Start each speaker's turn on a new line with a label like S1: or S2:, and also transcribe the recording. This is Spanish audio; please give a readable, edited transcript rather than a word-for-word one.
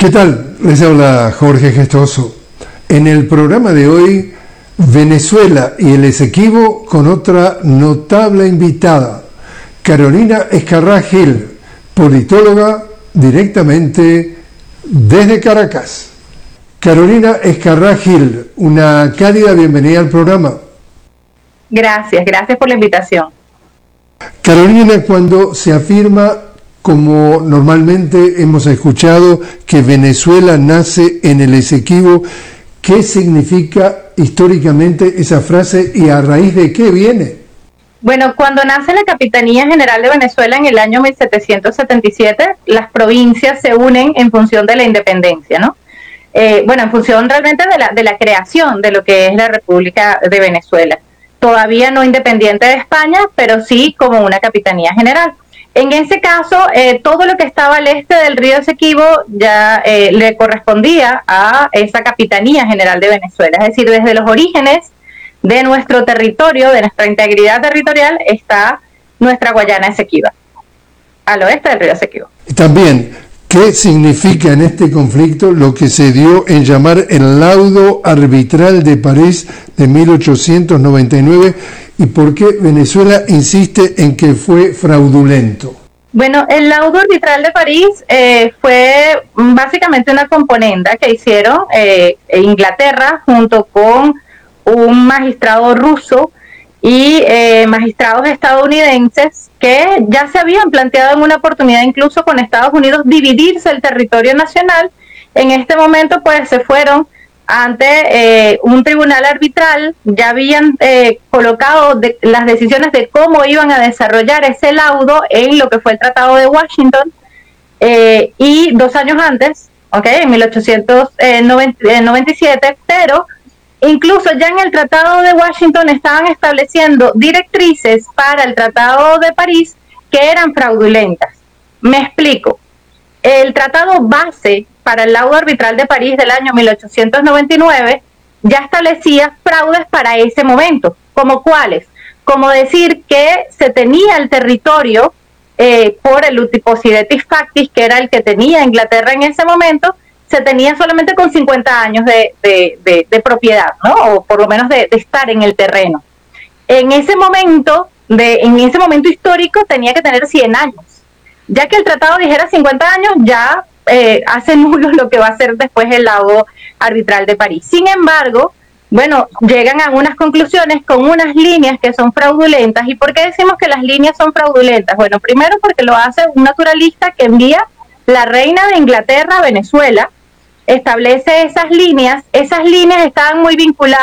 S1: ¿Qué tal? Les habla Jorge Gestoso. En el programa de hoy, Venezuela y el Esequibo con otra notable invitada, Carolina Escarrá Gil, politóloga directamente desde Caracas. Carolina Escarrá Gil, una cálida bienvenida al programa.
S2: Gracias por la invitación.
S1: Carolina, cuando se afirma, como normalmente hemos escuchado, que Venezuela nace en el Esequibo, ¿qué significa históricamente esa frase y a raíz de qué viene?
S2: Bueno, cuando nace la Capitanía General de Venezuela en el año 1777, las provincias se unen en función de la independencia, ¿no? En función realmente de la creación de lo que es la República de Venezuela. Todavía no independiente de España, pero sí como una Capitanía General. En ese caso, todo lo que estaba al este del río Esequibo ya le correspondía a esa Capitanía General de Venezuela. Es decir, desde los orígenes de nuestro territorio, de nuestra integridad territorial, está nuestra Guayana Esequiba, al oeste del río Esequibo.
S1: También, ¿qué significa en este conflicto lo que se dio en llamar el laudo arbitral de París de 1899 y por qué Venezuela insiste en que fue fraudulento?
S2: Bueno, el laudo arbitral de París fue básicamente una componenda que hicieron Inglaterra junto con un magistrado ruso y magistrados estadounidenses que ya se habían planteado en una oportunidad incluso con Estados Unidos dividirse el territorio nacional. En este momento pues se fueron ante un tribunal arbitral, ya habían colocado las decisiones de cómo iban a desarrollar ese laudo en lo que fue el Tratado de Washington y 2 años antes, en 1897, pero incluso ya en el Tratado de Washington estaban estableciendo directrices para el Tratado de París que eran fraudulentas. Me explico. El tratado base para el laudo arbitral de París del año 1899 ya establecía fraudes para ese momento. ¿Como cuáles? Como decir que se tenía el territorio por el utiposidetis factis, que era el que tenía Inglaterra en ese momento, se tenía solamente con 50 años de propiedad, ¿no? O por lo menos de estar en el terreno. En ese momento histórico tenía que tener 100 años. Ya que el tratado dijera 50 años, ya hace nulo lo que va a ser después el laudo arbitral de París. Sin embargo, llegan a unas conclusiones con unas líneas que son fraudulentas. ¿Y por qué decimos que las líneas son fraudulentas? Bueno, primero porque lo hace un naturalista que envía la reina de Inglaterra a Venezuela, establece esas líneas estaban muy vinculadas